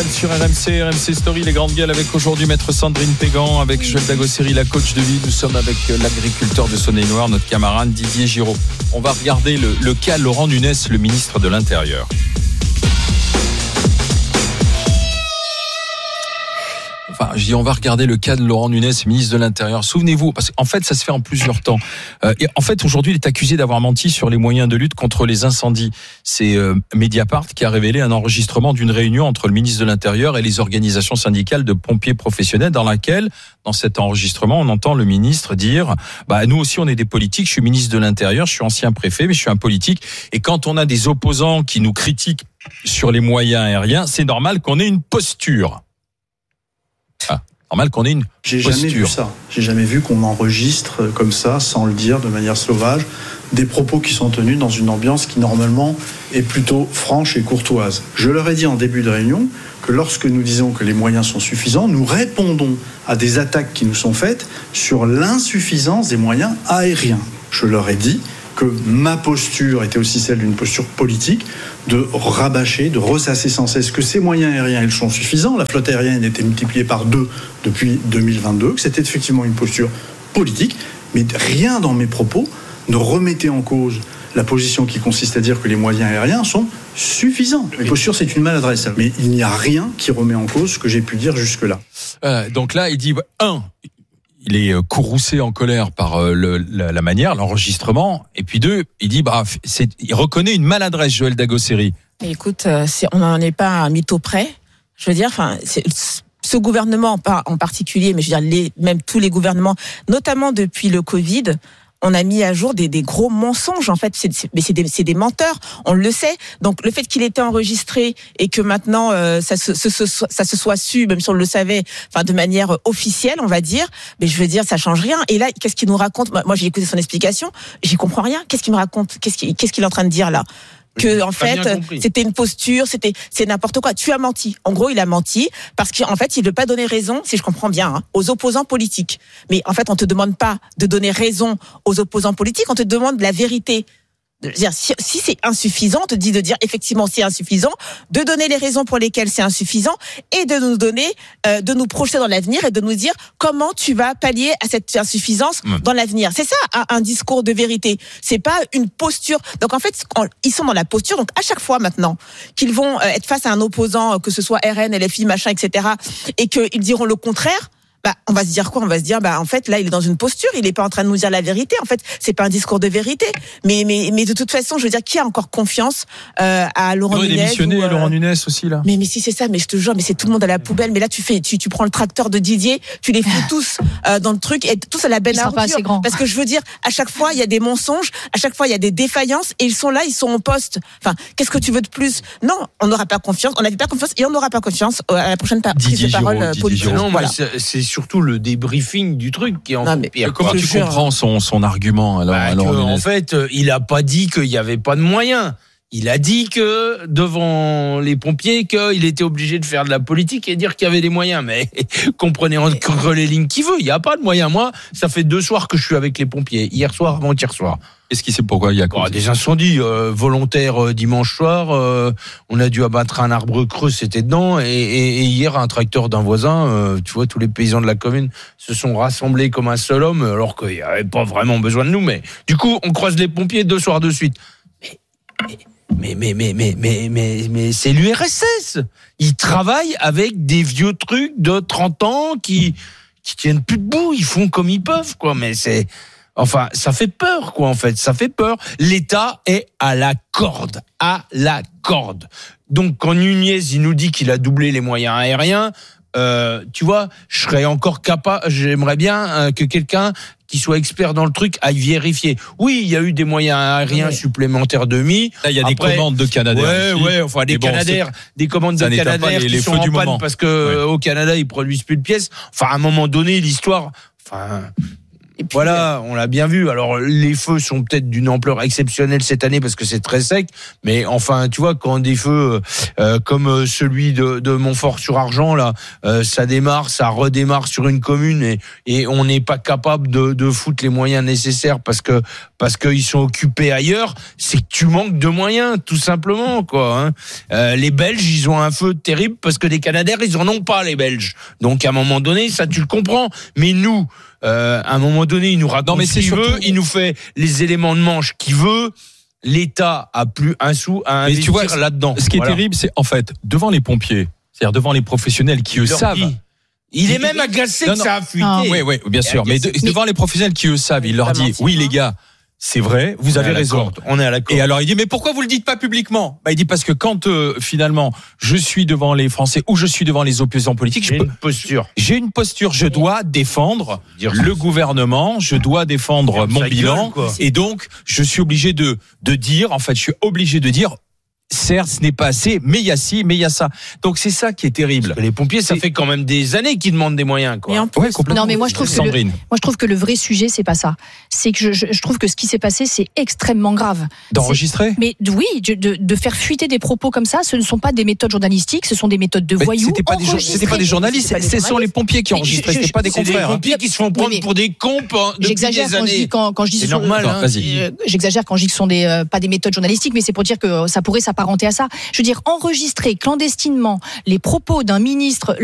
sur RMC Story, les grandes gueules avec aujourd'hui maître Sandrine Pégan, avec Joël Dagosseri, la coach de vie. Nous sommes avec l'agriculteur de Saône-et-Loire, notre camarade Didier Giraud. On va regarder le cas Laurent Nunez, le ministre de l'Intérieur. On va regarder le cas de Laurent Nunez, ministre de l'Intérieur. Souvenez-vous, parce qu'en fait, ça se fait en plusieurs temps. Et en fait, aujourd'hui, il est accusé d'avoir menti sur les moyens de lutte contre les incendies. C'est Mediapart qui a révélé un enregistrement d'une réunion entre le ministre de l'Intérieur et les organisations syndicales de pompiers professionnels, dans laquelle, dans cet enregistrement, on entend le ministre dire nous aussi, on est des politiques. Je suis ministre de l'Intérieur, je suis ancien préfet, mais je suis un politique. Et quand on a des opposants qui nous critiquent sur les moyens aériens, c'est normal qu'on ait une posture. Normal qu'on ait une posture. J'ai jamais vu ça. J'ai jamais vu qu'on enregistre comme ça, sans le dire, de manière sauvage, des propos qui sont tenus dans une ambiance qui, normalement, est plutôt franche et courtoise. Je leur ai dit en début de réunion que lorsque nous disons que les moyens sont suffisants, nous répondons à des attaques qui nous sont faites sur l'insuffisance des moyens aériens. Je leur ai dit que ma posture était aussi celle d'une posture politique, de rabâcher, de ressasser sans cesse que ces moyens aériens, ils sont suffisants. La flotte aérienne était multipliée par 2 depuis 2022, que c'était effectivement une posture politique, mais rien dans mes propos ne remettait en cause la position qui consiste à dire que les moyens aériens sont suffisants. Mes postures, c'est une maladresse, mais il n'y a rien qui remet en cause ce que j'ai pu dire jusque-là. Donc là, il dit, il est courroucé en colère par la manière, l'enregistrement. Et puis 2, il dit, il reconnaît une maladresse, Joël Dagosseri. Écoute, on n'en est pas à un mytho près. Je veux dire, ce gouvernement en particulier, mais je veux dire même tous les gouvernements, notamment depuis le Covid, on a mis à jour des gros mensonges, en fait. C'est des menteurs, on le sait. Donc, le fait qu'il ait été enregistré et que maintenant, ça se soit su, même si on le savait, de manière officielle, on va dire, mais je veux dire, ça change rien. Et là, qu'est-ce qu'il nous raconte? Moi, j'ai écouté son explication, j'y comprends rien. Qu'est-ce qu'il me raconte? Qu'est-ce qu'il est en train de dire, là? Que en fait c'était une posture, c'est n'importe quoi. Tu as menti. En gros, il a menti parce qu'en fait, il veut pas donner raison, si je comprends bien, aux opposants politiques. Mais en fait, on te demande pas de donner raison aux opposants politiques, on te demande la vérité. Si c'est insuffisant, on te dit de dire effectivement c'est insuffisant, de donner les raisons pour lesquelles c'est insuffisant et de nous donner, de nous projeter dans l'avenir et de nous dire comment tu vas pallier à cette insuffisance dans l'avenir. C'est ça un discours de vérité. C'est pas une posture. Donc en fait, ils sont dans la posture. Donc à chaque fois maintenant qu'ils vont être face à un opposant, que ce soit RN, LFI, machin, etc., et qu'ils diront le contraire. On va se dire quoi? On va se dire, en fait, là, il est dans une posture, il est pas en train de nous dire la vérité. En fait, c'est pas un discours de vérité. Mais de toute façon, je veux dire, qui a encore confiance, à Laurent Nunez? Il a démissionné, Laurent Nunez aussi, là. Mais si c'est ça, mais je te jure, mais c'est tout le monde à la poubelle. Mais là, tu prends le tracteur de Didier, tu les fous tous, dans le truc, et tous à la benne à ordures. Parce que je veux dire, à chaque fois, il y a des mensonges, à chaque fois, il y a des défaillances, et ils sont là, ils sont en poste. Enfin, qu'est-ce que tu veux de plus? Non, on n'aura pas confiance, on n'avait pas confiance, et on n'aura pas confiance à la prochaine prise de parole politique. Non, voilà. C'est surtout le débriefing du truc qui est encore pire. Comment tu comprends son argument alors en fait, il a pas dit qu'il y avait pas de moyens. Il a dit que devant les pompiers qu'il était obligé de faire de la politique et dire qu'il y avait des moyens. Mais comprenez entre les lignes qui veut. Il y a pas de moyens. Moi, ça fait 2 soirs que je suis avec les pompiers. Hier soir, avant-hier soir. Est-ce qu'il sait pourquoi il y a des incendies volontaires dimanche soir. On a dû abattre un arbre creux, c'était dedans. Et hier, un tracteur d'un voisin. Tu vois, tous les paysans de la commune se sont rassemblés comme un seul homme, alors qu'il n'y avait pas vraiment besoin de nous. Mais du coup, on croise les pompiers 2 soirs de suite. Mais c'est l'URSS. Ils travaillent avec des vieux trucs de 30 ans qui tiennent plus debout. Ils font comme ils peuvent, quoi. Mais ça fait peur, quoi, en fait. Ça fait peur. L'État est à la corde. Donc, quand Nunez, il nous dit qu'il a doublé les moyens aériens, tu vois, je serais encore capable, j'aimerais bien que quelqu'un qui soit expert dans le truc aille vérifier. Oui, il y a eu des moyens aériens supplémentaires de mis. Là, il y a des commandes de Canadair. Des commandes de Canadair qui sont en panne parce que au Canada, ils produisent plus de pièces. Enfin, à un moment donné, l'histoire, Et puis, Voilà, on l'a bien vu. Alors les feux sont peut-être d'une ampleur exceptionnelle cette année parce que c'est très sec, mais enfin tu vois quand des feux comme celui de Montfort-sur-Argent là, ça démarre, ça redémarre sur une commune et on n'est pas capable de foutre les moyens nécessaires parce que ils sont occupés ailleurs, c'est que tu manques de moyens tout simplement quoi. Les Belges ils ont un feu terrible parce que les Canadaires ils en ont pas les Belges. Donc à un moment donné ça tu le comprends, mais nous à un moment donné, il nous raconte ce qu'il veut, il nous fait les éléments de manche qu'il veut. L'État a plus un sou à investir, tu vois, là-dedans. Ce qui est terrible, c'est en fait devant les pompiers, c'est-à-dire devant les professionnels qui eux savent. Il est même agacé que ça a fuité. Oui, bien sûr. Mais devant les professionnels qui eux savent, il leur dit oui les gars. C'est vrai, vous avez raison. On est à l'accord. Et alors il dit mais pourquoi vous le dites pas publiquement ? Il dit parce que quand finalement je suis devant les Français ou je suis devant les opposants politiques, j'ai une posture, je dois défendre le gouvernement, je dois défendre mon bilan et donc je suis obligé de dire, en fait, je suis obligé de dire certes, ce n'est pas assez, mais il y a ci, mais il y a ça. Donc c'est ça qui est terrible. Parce que les pompiers, ça fait quand même des années qu'ils demandent des moyens, quoi. Ouais, non, mais moi je trouve que le vrai sujet, c'est pas ça. C'est que je trouve que ce qui s'est passé, c'est extrêmement grave. D'enregistrer ? Mais oui, de faire fuiter des propos comme ça, ce ne sont pas des méthodes journalistiques, ce sont des méthodes de voyous. C'était pas des journalistes, ce sont les pompiers qui enregistraient, c'était pas des confrères. C'est des pompiers qui se font prendre pour des cons depuis des années. Quand je dis c'est normal. J'exagère quand je dis que ce sont pas des méthodes journalistiques, mais c'est pour dire que ça pourrait s'apparenter à ça. Je veux dire, enregistrer clandestinement les propos d'un ministre